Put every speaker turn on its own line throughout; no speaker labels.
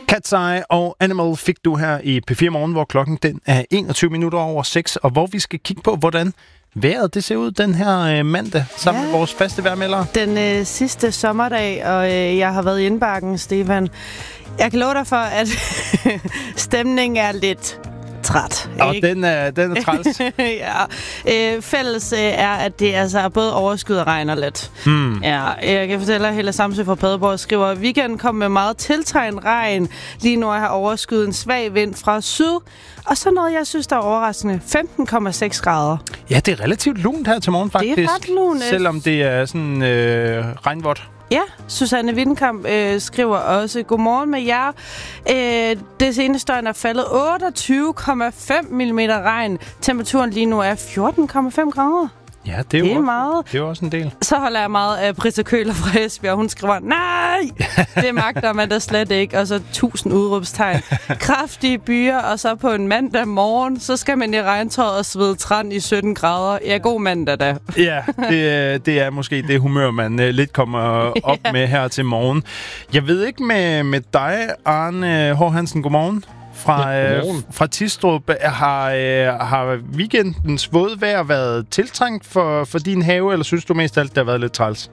Cat's Eye og Animal fik du her i P4 Morgen, hvor klokken den er 21:21, og hvor vi skal kigge på, hvordan vejret det ser ud den her mandag, sammen med vores faste vejrmeldere.
Den sidste sommerdag, og jeg har været i indbakken, Stefan. Jeg kan love dig for, at stemningen er lidt træt.
Og den er træls.
Ja. Fælles er, at det altså både overskyet og regner lidt. Ja, jeg kan fortælle, at Helle Samsø fra Padborg skriver, at weekenden kom med meget tiltagende regn. Lige nu har overskyet en svag vind fra syd. Og så noget, jeg synes, der er overraskende. 15,6 grader.
Ja, det er relativt lunt her til morgen, faktisk.
Det er ret lunt.
Selvom det er sådan regnvådt.
Ja, Susanne Winkamp skriver også, godmorgen med jer. Det seneste døgn er faldet 28,5 mm regn. Temperaturen lige nu er 14,5 grader.
Ja, det er
meget.
Det er også en del.
Så holder jeg meget af Britta Køler fra Esbjerg. Hun skriver, nej, det magter man da slet ikke. Og så 1000 udråbstegn. Kraftige byer, og så på en mandag morgen, så skal man i regntøjet og svede træn i 17 grader. Ja, god mandag da.
Ja, det er måske det humør, man lidt kommer op med her til morgen. Jeg ved ikke med dig, Arne H. Hansen, godmorgen. Fra Tistrup. Har weekendens vådvejr været tiltrængt for din have, eller synes du mest alt, det har været lidt træls?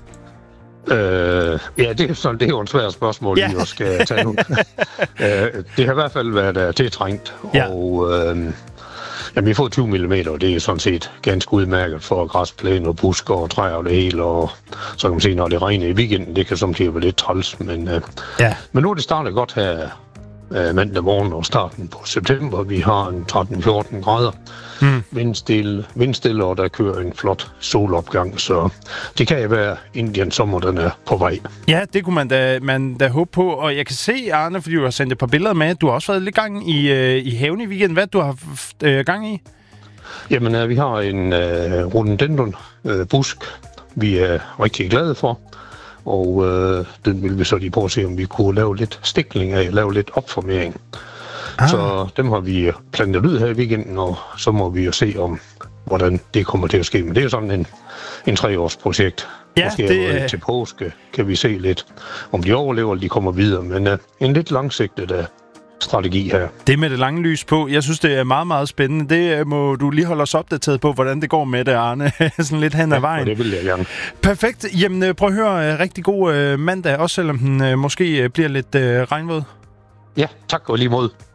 Ja, det er jo en svær spørgsmål, I også skal tage nu. Det har i hvert fald været tiltrængt, og vi får 20 mm, og det er sådan set ganske udmærket for græsplæne og busker og træer og det hele, og så kan man sige, når det regner i weekenden, det kan samtidig være lidt træls, men nu er det startet godt her mandag morgen og starten på september. Vi har en 13-14 grader. Vindstille, og der kører en flot solopgang, så det kan jo være Indiens sommer, den er på vej. Ja, det kunne man da håbe på, og jeg kan se, Arne, fordi du har sendt et par billeder med, du har også været lidt gang i haven i weekenden. Hvad du har haft gang i? Jamen, vi har en rhododendron busk, vi er rigtig glade for. Og den vil vi så lige prøve at se, om vi kunne lave lidt stikling af, lave lidt opformering. Så dem har vi plantet ud her i weekenden, og så må vi jo se om, hvordan det kommer til at ske. Men det er jo sådan en 3-årsprojekt. Ja, måske til påske kan vi se lidt, om de overlever, eller de kommer videre. Men en lidt langsigtet strategi her. Det med det lange lys på, jeg synes, det er meget, meget spændende. Det må du lige holde os opdateret på, hvordan det går med det, Arne. Sådan lidt hen ad vejen. Det vil jeg gerne. Perfekt. Jamen, prøv at høre. Rigtig god mandag, også selvom den måske bliver lidt regnvåd. Ja, tak og lige mod.